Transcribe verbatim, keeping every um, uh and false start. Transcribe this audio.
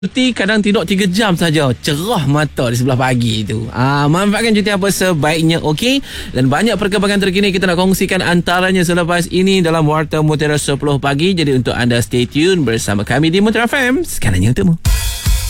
Cuti kadang tidur tiga jam saja, cerah mata di sebelah pagi tu. Ah, manfaatkan cuti apa sebaiknya, okey? Dan banyak perkembangan terkini kita nak kongsikan antaranya selepas ini dalam Warta Mutiara sepuluh pagi. Jadi untuk anda stay tune bersama kami di Mutiara F M. Sekarang untukmu.